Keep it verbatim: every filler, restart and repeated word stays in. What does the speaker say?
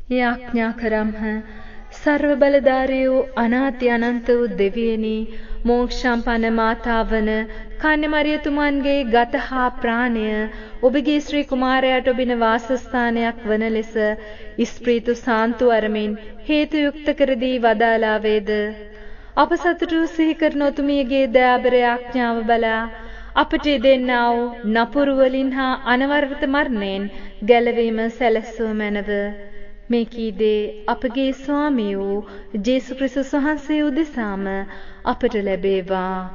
යාඥා කරම්හ. සර්ව බලධාරී වූ අනාති අනන්ත වූ දෙවියනි, මෝක්ෂම්පන්න මාතාවන කන්‍යමරියතුමන්ගේ ගත හා ප්‍රාණය ඔබගේ ශ්‍රී කුමාරයාට ඔබින වාසස්ථානයක් වන ලෙස ස්ප්‍රීතු සාන්තු අරමින් හේතු යුක්ත කර දී වදාලා වේද. අප සතුටු සිහි කරන ඔතුමියගේ දයාබර යාඥාව බලා අපට දෙන්නා වූ නපුරු වලින් හා අනවරත මරණයෙන් ගැලවීම සැලැස්සුව මැනව. මේ කීදේ අපගේ ස්වාමී වූ ජේසුස් ක්‍රිස්තුස් වහන්සේ උදෙසාම අපට ලැබේවා.